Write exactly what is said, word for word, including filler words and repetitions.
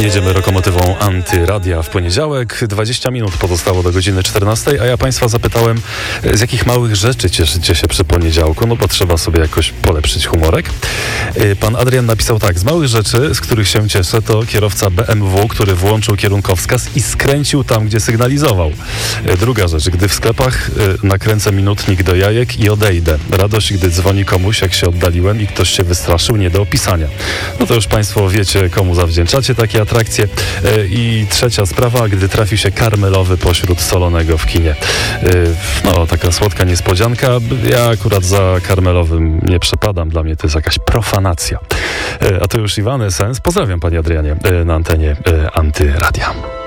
Jedziemy lokomotywą Antyradia w poniedziałek. dwadzieścia minut pozostało do godziny czternastej, a ja Państwa zapytałem, z jakich małych rzeczy cieszycie się przy poniedziałku, no bo trzeba sobie jakoś polepszyć humorek. Pan Adrian napisał tak: z małych rzeczy, z których się cieszę, to kierowca B M W, który włączył kierunkowskaz i skręcił tam, gdzie sygnalizował. Druga rzecz, gdy w sklepach nakręcę minutnik do jajek i odejdę. Radość, gdy dzwoni komuś, jak się oddaliłem i ktoś się wystraszył, nie do opisania. No to już Państwo wiecie, komu zawdzięczacie takie atrakcje. I trzecia sprawa, gdy trafi się karmelowy pośród solonego w kinie. No, taka słodka niespodzianka. Ja akurat za karmelowym nie przepadam. Dla mnie to jest jakaś profanacja. A to już Iwany Sens. Pozdrawiam, Panie Adrianie, na antenie Antyradia.